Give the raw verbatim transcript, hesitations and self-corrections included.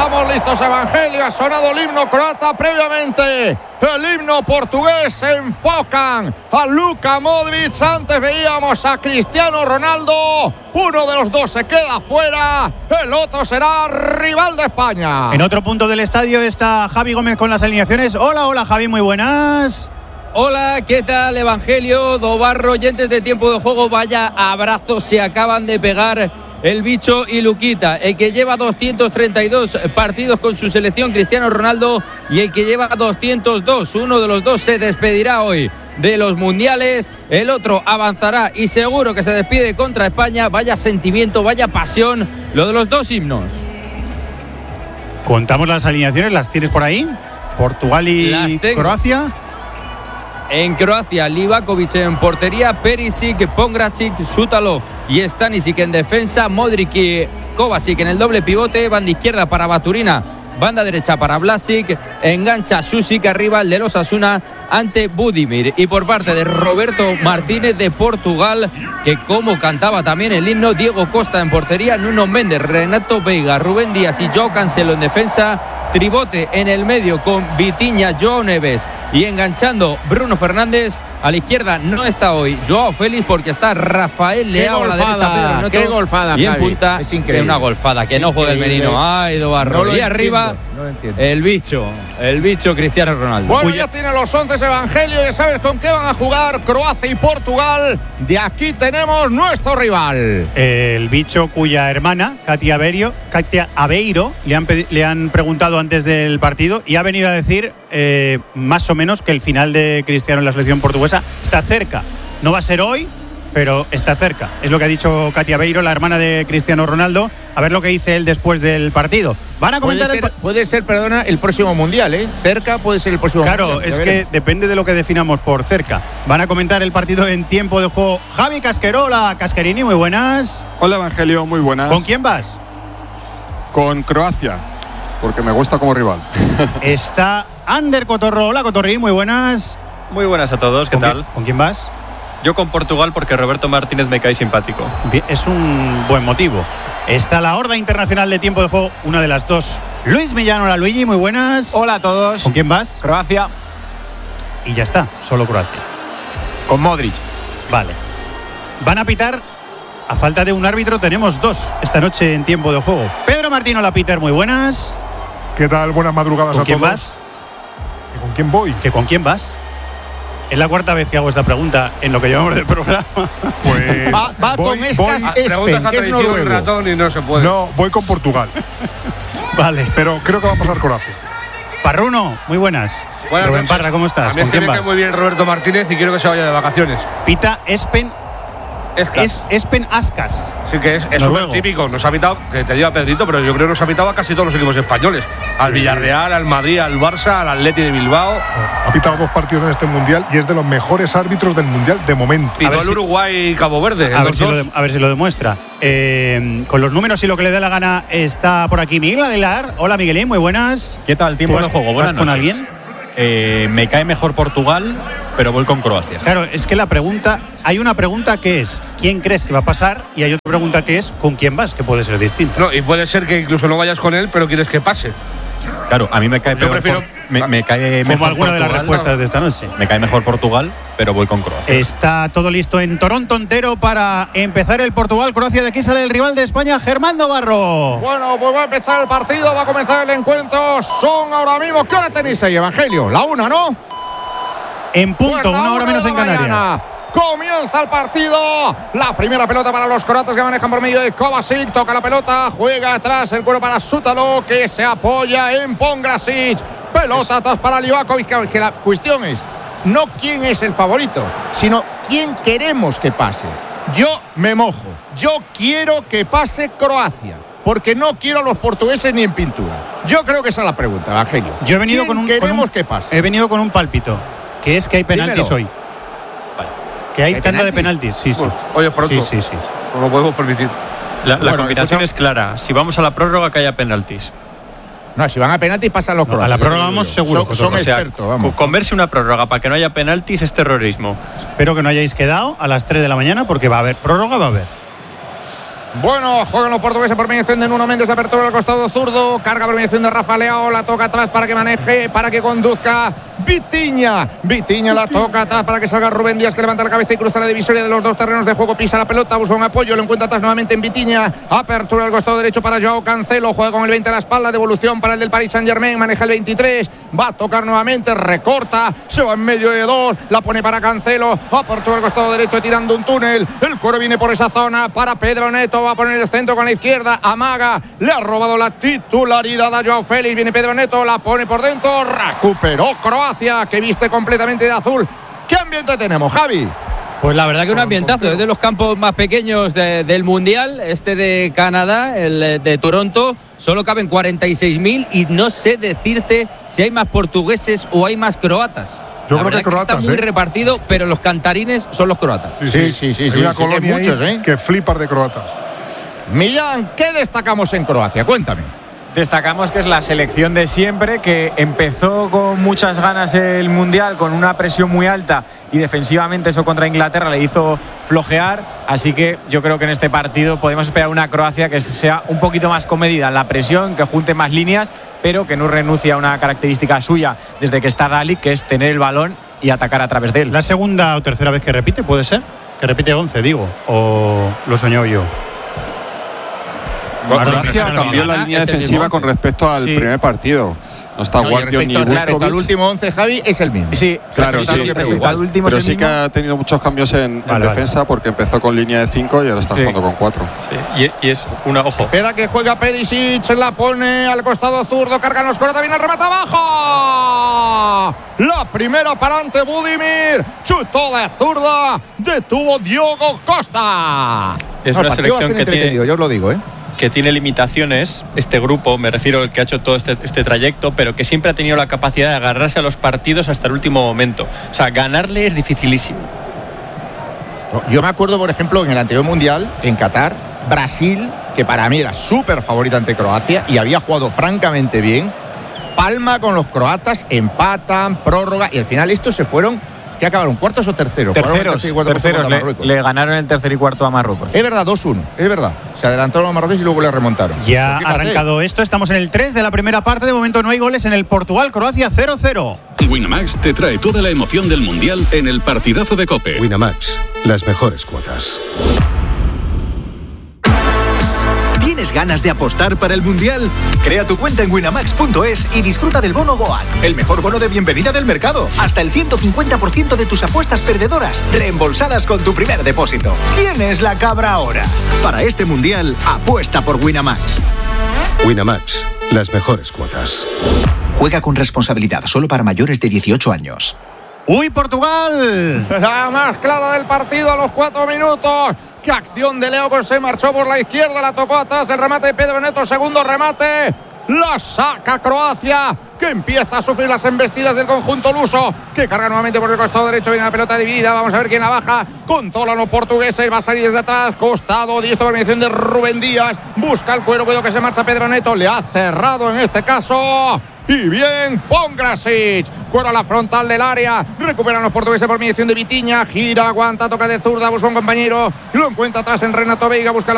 Estamos listos, Evangelio. Ha sonado el himno croata previamente. El himno portugués. Se enfocan a Luka Modric. Antes veíamos a Cristiano Ronaldo. Uno de los dos se queda fuera. El otro será rival de España. En otro punto del estadio está Javi Gómez con las alineaciones. Hola, hola Javi, muy buenas. Hola, ¿qué tal, Evangelio? Dobarro, oyentes de Tiempo de Juego. Vaya abrazos se acaban de pegar el Bicho y Luquita, el que lleva doscientos treinta y dos partidos con su selección, Cristiano Ronaldo, y el que lleva doscientos dos. Uno de los dos se despedirá hoy de los mundiales, el otro avanzará y seguro que se despide contra España. Vaya sentimiento, vaya pasión, lo de los dos himnos. Contamos las alineaciones, ¿las tienes por ahí? Portugal y Croacia. En Croacia, Livakovic en portería, Perisic, Pongracic, Sútalo y Stanisic en defensa, Modric y Kovacic en el doble pivote, banda izquierda para Baturina, banda derecha para Vlasic, engancha Susic arriba, el de los Osasuna ante Budimir. Y por parte de Roberto Martínez de Portugal, que como cantaba también el himno, Diego Costa en portería, Nuno Méndez, Renato Veiga, Rubén Díaz y Joao Cancelo en defensa, tribote en el medio con Vitinha, Joao Neves y enganchando Bruno Fernández. A la izquierda no está hoy Joao Félix porque está Rafael Leao a la derecha, Pedro Neto, qué golfada, y en Javi. punta Es increíble. una golfada, que Es no juega el increíble. menino. Ay, Dobarro. No y arriba entiendo, no el bicho, el bicho Cristiano Ronaldo. Bueno, Uy, ya tiene los once Evangelio, ya sabes con qué van a jugar Croacia y Portugal. De aquí tenemos nuestro rival. El Bicho, cuya hermana, Katia Aveiro, Katia Aveiro le, han, le han preguntado antes del partido y ha venido a decir eh, más o menos que el final de Cristiano en la selección portuguesa está cerca. No va a ser hoy, pero está cerca. Es lo que ha dicho Katia Aveiro, la hermana de Cristiano Ronaldo. A ver lo que dice él después del partido. Van a comentar Puede ser, el pa- puede ser, perdona, el próximo mundial, ¿eh? Cerca puede ser el próximo Claro, mundial. es ya que veremos. depende de lo que definamos por cerca. Van a comentar el partido en tiempo de juego Javi Casquerola. Casquerini, muy buenas. Hola Evangelio, muy buenas. ¿Con quién vas? Con Croacia, porque me gusta como rival. Está Ander Cotorro. Hola Cotorrín, muy buenas. Muy buenas a todos, ¿qué ¿Con tal? quién- ¿Con quién vas? Yo con Portugal porque Roberto Martínez me cae simpático. Bien, es un buen motivo. Está la Horda Internacional de Tiempo de Juego, una de las dos. Luis Millán, hola Luigi, muy buenas. Hola a todos. ¿Con quién vas? Croacia Y ya está, solo Croacia. con Modric. Vale. Van a pitar, a falta de un árbitro, tenemos dos esta noche en Tiempo de Juego. Pedro Martín, hola Peter, muy buenas. ¿Qué tal? Buenas madrugadas ¿Con a quién todos. vas? ¿Y con quién voy? ¿Que con quién vas? Es la cuarta vez que hago esta pregunta en lo que llevamos del programa. Pues Va, va voy, con Escas voy- Espen, que es noruego. y no se puede. No, voy con Portugal. Vale. Pero creo que va a pasar Croacia. Parruno, muy buenas. Buenas Rubén noches. Parra, ¿cómo estás? A mí es ¿Con que quién me cae vas? muy bien Roberto Martínez y quiero que se vaya de vacaciones. Pita Espen, Escas. es, Espen Ascas. Sí que es es Noruego. súper típico. Nos ha pitado, que te diga Pedrito, pero yo creo que nos ha pitado a casi todos los equipos españoles. Al Villarreal, al Madrid, al Barça, al Atleti de Bilbao. Ha pitado dos partidos en este mundial y es de los mejores árbitros del mundial de momento. Pitó ver el si- Uruguay y Cabo Verde. A en ver, los si lo dos. de- a ver si lo demuestra. Eh, con los números y lo que le dé la gana está por aquí Miguel Aguilar. Hola Miguelín, muy buenas. ¿Qué tal? Tiempo ¿Tú de vas- juego. Buenas vas con noches. alguien? Eh, me cae mejor Portugal, pero voy con Croacia. Claro, es que la pregunta, hay una pregunta que es ¿quién crees que va a pasar? Y hay otra pregunta que es ¿con quién vas? Que puede ser distinta. No, y puede ser que incluso no vayas con él, pero quieres que pase. Claro, a mí me cae Yo peor prefiero- por- me, me cae Como mejor alguna de las Portugal. respuestas de esta noche. Me cae mejor Portugal, pero voy con Croacia. Está todo listo en Toronto entero para empezar el Portugal-Croacia. De aquí sale el rival de España, Germán Navarro. Bueno, pues va a empezar el partido, va a comenzar el encuentro. Son ahora mismo, ¿qué hora tenéis ahí, Evangelio? La una, ¿no? En punto, Pues la una hora una menos de en la Canarias. mañana. Comienza el partido. La primera pelota para los croatas que manejan por medio de Kovacic. Toca la pelota, juega atrás el cuero para Sútalo, que se apoya en Pongracic. Pelota atrás para Livakovic. Que que la cuestión es no quién es el favorito, sino quién queremos que pase. Yo me mojo. Yo quiero que pase Croacia, porque no quiero a los portugueses ni en pintura. Yo creo que esa es la pregunta, Evangelio. Yo he venido ¿Quién con un, con queremos un- que pase? He venido con un pálpito, que es que hay penaltis Dímelo. hoy. Que hay ¿Hay tanda de penaltis? penaltis, sí, sí. Bueno, oye, pronto. Sí, sí, sí. No lo podemos permitir. La, la Bueno, combinación escucha- es clara. Si vamos a la prórroga, que haya penaltis. No, si van a penaltis pasan los No, croatas. a la ya te prórroga digo vamos yo. seguro, Son, son O sea, expertos, vamos. con, con verse una prórroga para que no haya penaltis es terrorismo. Espero que no hayáis quedado a las tres de la mañana porque va a haber prórroga, va a haber. Bueno, juegan los portugueses por mediación de Nuno Méndez, apertura al costado zurdo, carga por mediación de Rafa Leao, la toca atrás para que maneje, para que conduzca Vitinha. Vitinha la toca atrás para que salga Rubén Díaz, que levanta la cabeza y cruza la divisoria de los dos terrenos de juego, pisa la pelota, busca un apoyo, lo encuentra atrás nuevamente en Vitinha, apertura al costado derecho para Joao Cancelo, juega con el veinte a la espalda, devolución para el del Paris Saint-Germain, maneja el veintitrés, va a tocar nuevamente, recorta, se va en medio de dos, la pone para Cancelo, apertura al costado derecho tirando un túnel, el cuero viene por esa zona para Pedro Neto, va a poner el centro con la izquierda, amaga, le ha robado la titularidad a Joao Félix, viene Pedro Neto, la pone por dentro, recuperó Croacia, que viste completamente de azul. ¿Qué ambiente tenemos, Javi? Pues la verdad que un ambientazo, es de los campos más pequeños de, del Mundial, este de Canadá, el de Toronto, solo caben cuarenta y seis mil y no sé decirte si hay más portugueses o hay más croatas. Yo la creo que croatas, está muy ¿eh? repartido, pero los cantarines son los croatas. Sí, sí, sí, sí, Hay sí, una sí, que colonia muchos, ahí ¿eh? que flipas de croatas. Millán, ¿qué destacamos en Croacia? Cuéntame. Destacamos que es la selección de siempre, que empezó con muchas ganas el Mundial, con una presión muy alta y defensivamente eso contra Inglaterra le hizo flojear, así que yo creo que en este partido podemos esperar una Croacia que sea un poquito más comedida en la presión, que junte más líneas, pero que no renuncie a una característica suya desde que está Dalic, que es tener el balón y atacar a través de él. ¿La segunda o tercera vez que repite, puede ser? Que repite once, digo, o lo soñó yo. Croacia cambió la línea defensiva con respecto al sí. primer partido. No está No, Guardiol ni respecto, respecto al Buscovic. último once, Javi, es el mismo. Sí, Claro, respecto sí. al- respecto al último Pero es el sí que mismo. ha tenido muchos cambios en, en Vale, defensa vale. porque empezó con línea de cinco y ahora está Sí. jugando con cuatro. Sí, y, y es una, ojo, Espera que juega Perisic, la pone al costado zurdo, cargan los croatas, viene el remate abajo. La primera para ante Budimir, chutó de zurda, detuvo Diogo Costa. es No, el una partido va a ser selección que entretenido, tiene, yo os lo digo, ¿eh? que tiene limitaciones, este grupo, me refiero al que ha hecho todo este, este trayecto, pero que siempre ha tenido la capacidad de agarrarse a los partidos hasta el último momento. O sea, ganarle es dificilísimo. Yo me acuerdo, por ejemplo, en el anterior Mundial, en Qatar, Brasil, que para mí era súper favorita ante Croacia y había jugado francamente bien, palma con los croatas, empatan, prórroga, y al final estos se fueron, ¿qué acabaron? ¿Cuartos o terceros? Jugaron el Terceros, tercer y cuarto puesto terceros contra le, Marruecos. le ganaron el tercer y cuarto a Marruecos. Es verdad, dos uno, es verdad. Se adelantaron a Marruecos y luego le remontaron. Ya Pues ha fíjate. arrancado esto, estamos en el tres de la primera parte, de momento no hay goles en el Portugal-Croacia cero cero. Winamax te trae toda la emoción del Mundial en el partidazo de COPE. Winamax, las mejores cuotas. ¿Tienes ganas de apostar para el Mundial? Crea tu cuenta en winamax punto es y disfruta del bono Goat, el mejor bono de bienvenida del mercado. Hasta el ciento cincuenta por ciento de tus apuestas perdedoras reembolsadas con tu primer depósito. ¿Quién es la cabra ahora? Para este Mundial, apuesta por Winamax. Winamax, las mejores cuotas. Juega con responsabilidad, solo para mayores de dieciocho años. ¡Uy, Portugal! La más clara del partido a los cuatro minutos. ¡Qué acción de Leo! Se marchó por la izquierda, la tocó atrás, el remate de Pedro Neto, segundo remate. La saca Croacia, que empieza a sufrir las embestidas del conjunto luso, que carga nuevamente por el costado derecho, viene la pelota dividida, vamos a ver quién la baja, controlan los portugueses, va a salir desde atrás, costado, diestro por mediación de Rubén Díaz, busca el cuero, cuidado que se marcha Pedro Neto, le ha cerrado en este caso. Y bien, Pongrasic, cuero a la frontal del área, recuperan los portugueses por mediación de Vitinha, gira, aguanta, toca de zurda, busca un compañero, lo encuentra atrás en Renato Veiga, busca